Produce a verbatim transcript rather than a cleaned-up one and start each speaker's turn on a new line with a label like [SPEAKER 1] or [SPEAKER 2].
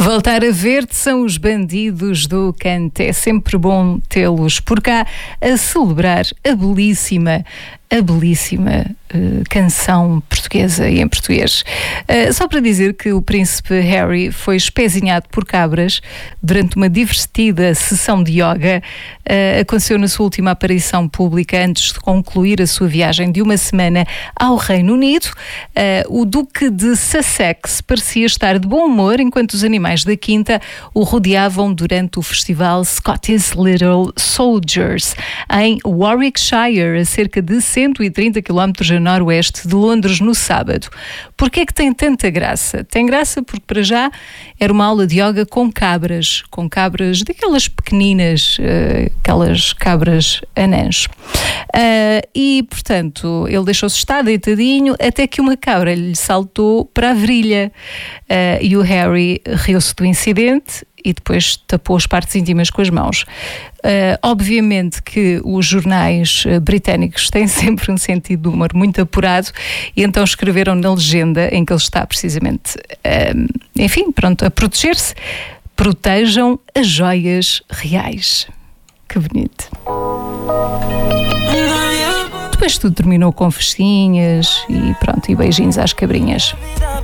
[SPEAKER 1] Voltar a ver-te são os bandidos do canto. É sempre bom tê-los por cá a celebrar a belíssima, a belíssima uh, canção portuguesa e em português. Uh, só para dizer que o príncipe Harry foi espezinhado por cabras durante uma divertida sessão de yoga. Uh, aconteceu na sua última aparição pública antes de concluir a sua viagem de uma semana ao Reino Unido. Uh, o Duque de Sussex parecia estar de bom humor enquanto os animais da quinta o rodeavam durante o festival Scottish Little Soldiers em Warwickshire, a cerca de cento e trinta quilómetros a noroeste de Londres, no sábado. Porquê é que tem tanta graça? Tem graça porque, para já, era uma aula de yoga com cabras, com cabras daquelas pequeninas, uh, aquelas cabras anãs. Uh, e, portanto, ele deixou-se estar deitadinho até que uma cabra lhe saltou para a virilha. Uh, e o Harry riu-se do incidente e depois tapou as partes íntimas com as mãos. Uh, obviamente que os jornais uh, britânicos têm sempre um sentido de humor muito apurado e então escreveram na legenda em que ele está precisamente, uh, enfim, pronto, a proteger-se: protejam as joias reais. Que bonito. Depois tudo terminou com festinhas e pronto, e beijinhos às cabrinhas.